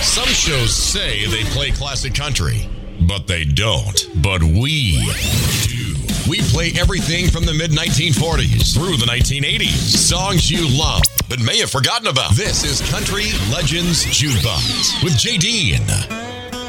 Some shows say they play classic country, but they don't. But we do. We play everything from the mid-1940s through the 1980s. Songs you love, but may have forgotten about. This is Country Legends Jukebox with J.D.